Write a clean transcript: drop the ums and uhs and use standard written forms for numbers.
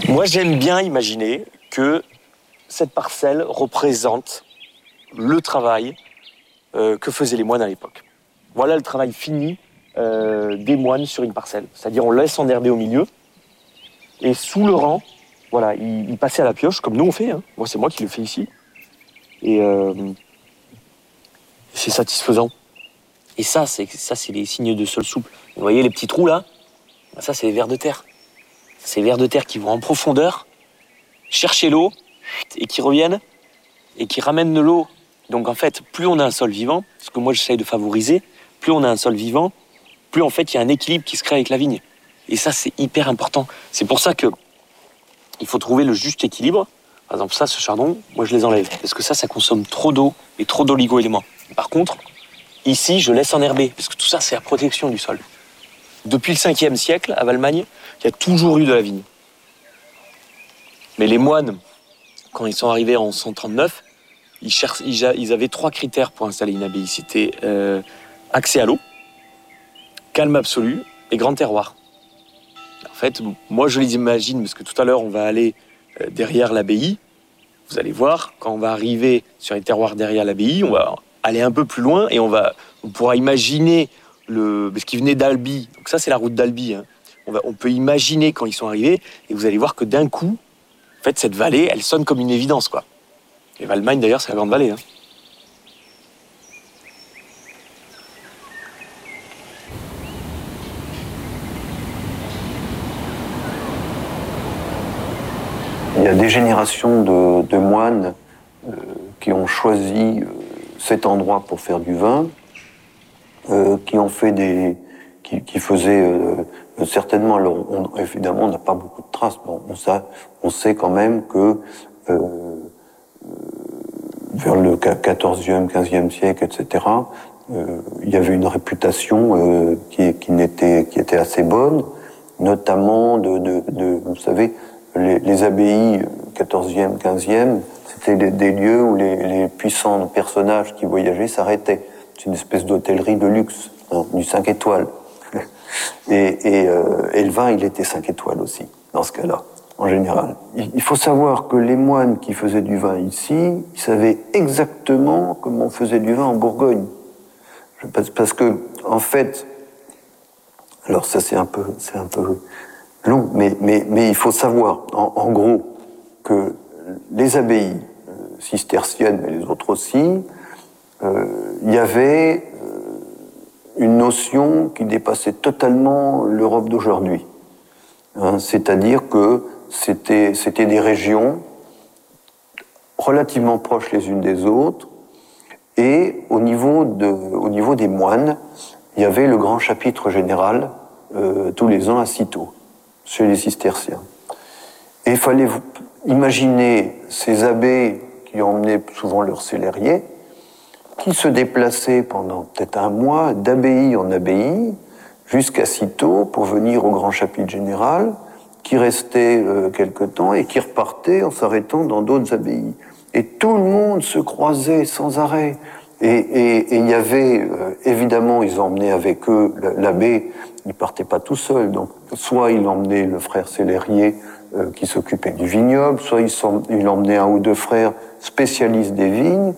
Moi, j'aime bien imaginer que cette parcelle représente le travail que faisaient les moines à l'époque. Voilà le travail fini des moines sur une parcelle. C'est-à-dire on laisse enherber au milieu et sous le rang, voilà, ils passaient à la pioche comme nous on fait. Hein. Moi, c'est moi qui le fais ici. Et c'est satisfaisant. Et ça, c'est les signes de sol souple. Vous voyez les petits trous là? Ça, c'est les vers de terre. C'est les vers de terre qui vont en profondeur, chercher l'eau, et qui reviennent, et qui ramènent de l'eau. Donc en fait, plus on a un sol vivant, ce que moi j'essaye de favoriser, plus on a un sol vivant, plus en fait il y a un équilibre qui se crée avec la vigne. Et ça, c'est hyper important. C'est pour ça que il faut trouver le juste équilibre. Par exemple, ça, ce chardon, moi je les enlève. Parce que ça consomme trop d'eau et trop d'oligo-éléments. Par contre, ici, je laisse enherber, parce que tout ça, c'est la protection du sol. Depuis le 5e siècle, à Valmagne, il y a toujours eu de la vigne. Mais les moines, quand ils sont arrivés en 139, ils avaient 3 critères pour installer une abbaye. C'était accès à l'eau, calme absolu et grand terroir. En fait, moi je les imagine, parce que tout à l'heure on va aller derrière l'abbaye. Vous allez voir, quand on va arriver sur les terroirs derrière l'abbaye, on va aller un peu plus loin et on pourra imaginer ce qui venait d'Albi. Donc ça, c'est la route d'Albi. Hein. On peut imaginer quand ils sont arrivés et vous allez voir que d'un coup, en fait, cette vallée, elle sonne comme une évidence, quoi. Et Valmagne, d'ailleurs, c'est la grande vallée. Hein. Il y a des générations de moines qui ont choisi cet endroit pour faire du vin, qui ont fait qui faisaient certainement. Alors, évidemment, on n'a pas beaucoup de traces. Bon, on sait quand même que vers le 14e, 15e siècle, etc., il y avait une réputation qui était assez bonne, notamment vous savez, les abbayes 14e, 15e, c'était des lieux où les puissants personnages qui voyageaient s'arrêtaient. C'est une espèce d'hôtellerie de luxe, hein, du 5 étoiles. Et le vin, il était 5 étoiles aussi, dans ce cas-là, en général. Il faut savoir que les moines qui faisaient du vin ici, ils savaient exactement comment on faisait du vin en Bourgogne. Parce que, en fait, alors ça c'est un peu long, mais il faut savoir, en gros, que les abbayes cisterciennes, mais les autres aussi, il y avait une notion qui dépassait totalement l'Europe d'aujourd'hui. Hein, c'est-à-dire que c'était des régions relativement proches les unes des autres, et au niveau des moines, il y avait le grand chapitre général tous les ans à Cîteaux, chez les cisterciens. Et il fallait imaginer ces abbés qui emmenaient souvent leurs célériers, qui se déplaçaient pendant peut-être un mois d'abbaye en abbaye jusqu'à Cîteaux pour venir au grand chapitre général, qui restait quelque temps et qui repartait en s'arrêtant dans d'autres abbayes. Et tout le monde se croisait sans arrêt. Et il y avait, évidemment, ils emmenaient avec eux l'abbé, il partait pas tout seul. Donc, soit il emmenait le frère célérier qui s'occupait du vignoble, soit il emmenait un ou deux frères spécialistes des vignes,